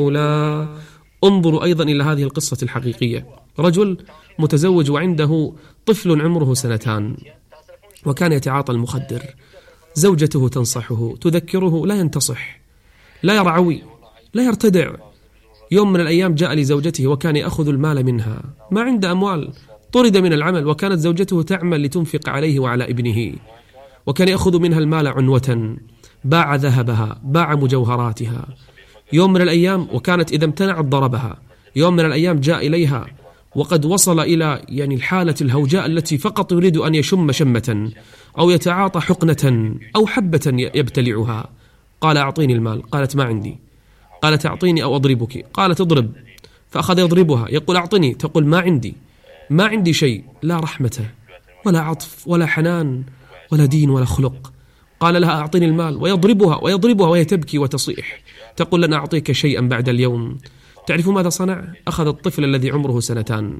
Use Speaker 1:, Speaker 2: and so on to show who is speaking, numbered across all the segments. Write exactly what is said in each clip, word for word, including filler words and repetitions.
Speaker 1: لا. انظروا أيضا إلى هذه القصة الحقيقية. رجل متزوج وعنده طفل عمره سنتان، وكان يتعاطى المخدر. زوجته تنصحه تذكره، لا ينتصح، لا يرعوي، لا يرتدع. يوم من الأيام جاء لزوجته وكان يأخذ المال منها، ما عنده أموال، طرد من العمل، وكانت زوجته تعمل لتنفق عليه وعلى ابنه، وكان يأخذ منها المال عنوة. باع ذهبها، باع مجوهراتها. يوم من الأيام، وكانت إذا امتنعت ضربها، يوم من الأيام جاء إليها وقد وصل إلى يعني الحالة الهوجاء التي فقط يريد أن يشم شمة أو يتعاطى حقنة أو حبة يبتلعها. قال أعطيني المال. قالت ما عندي. قالت أعطيني أو أضربك. قالت اضرب. فأخذ يضربها. يقول أعطني. تقول ما عندي، ما عندي شيء. لا رحمة ولا عطف ولا حنان ولا دين ولا خلق. قال لها أعطيني المال، ويضربها ويضربها وهي تبكي وتصيح. تقول لن أعطيك شيئا بعد اليوم. تعرف ماذا صنع؟ أخذ الطفل الذي عمره سنتان،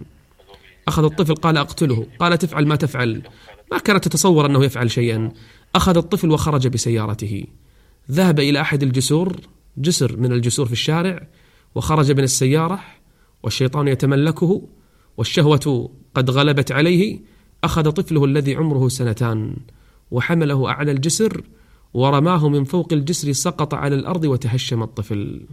Speaker 1: أخذ الطفل قال أقتله. قال تفعل ما تفعل. ما كانت تتصور أنه يفعل شيئا. أخذ الطفل وخرج بسيارته، ذهب إلى أحد الجسور، جسر من الجسور في الشارع، وخرج من السيارة والشيطان يتملكه والشهوة قد غلبت عليه. أخذ طفله الذي عمره سنتان وحمله أعلى الجسر ورماه من فوق الجسر، سقط على الأرض وتهشم الطفل.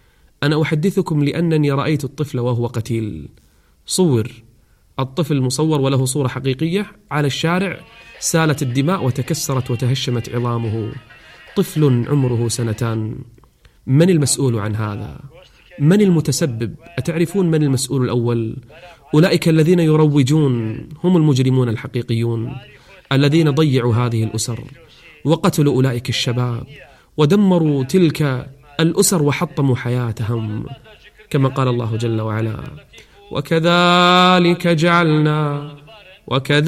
Speaker 1: أنا أحدثكم لأنني رأيت الطفل وهو قتيل. صور الطفل مصور وله صورة حقيقية على الشارع، سالت الدماء وتكسرت وتهشمت عظامه. طفل عمره سنتان. من المسؤول عن هذا؟ من المتسبب؟ أتعرفون من المسؤول الأول؟ أولئك الذين يروجون هم المجرمون الحقيقيون، الذين ضيعوا هذه الأسر وقتلوا أولئك الشباب ودمروا تلك الأسر وحطموا حياتهم، كما قال الله جل وعلا: وكذلك جعلنا وكذلك